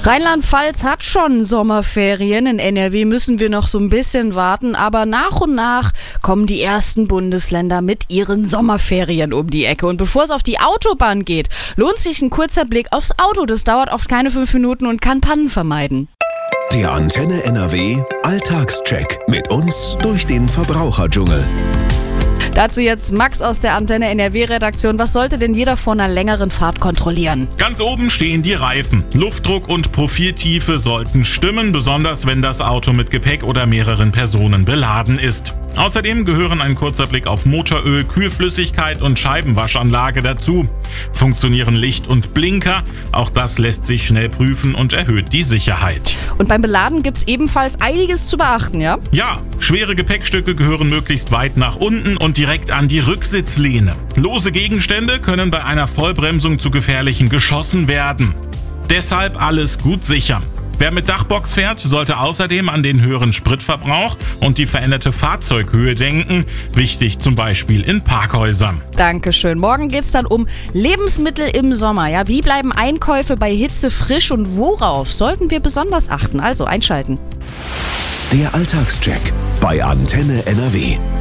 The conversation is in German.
Rheinland-Pfalz hat schon Sommerferien. In NRW müssen wir noch so ein bisschen warten, aber nach und nach kommen die ersten Bundesländer mit ihren Sommerferien um die Ecke. Und bevor es auf die Autobahn geht, lohnt sich ein kurzer Blick aufs Auto. Das dauert oft keine 5 Minuten und kann Pannen vermeiden. Der Antenne NRW Alltagscheck mit uns durch den Verbraucherdschungel. Dazu jetzt Max aus der Antenne NRW-Redaktion. Was sollte denn jeder vor einer längeren Fahrt kontrollieren? Ganz oben stehen die Reifen. Luftdruck und Profiltiefe sollten stimmen, besonders wenn das Auto mit Gepäck oder mehreren Personen beladen ist. Außerdem gehören ein kurzer Blick auf Motoröl, Kühlflüssigkeit und Scheibenwaschanlage dazu. Funktionieren Licht und Blinker? Auch das lässt sich schnell prüfen und erhöht die Sicherheit. Und beim Beladen gibt es ebenfalls einiges zu beachten, ja? Ja, schwere Gepäckstücke gehören möglichst weit nach unten und direkt an die Rücksitzlehne. Lose Gegenstände können bei einer Vollbremsung zu gefährlichen geschossen werden. Deshalb alles gut sichern. Wer mit Dachbox fährt, sollte außerdem an den höheren Spritverbrauch und die veränderte Fahrzeughöhe denken. Wichtig zum Beispiel in Parkhäusern. Dankeschön. Morgen geht es dann um Lebensmittel im Sommer. Ja, wie bleiben Einkäufe bei Hitze frisch und worauf sollten wir besonders achten? Also einschalten. Der Alltagscheck bei Antenne NRW.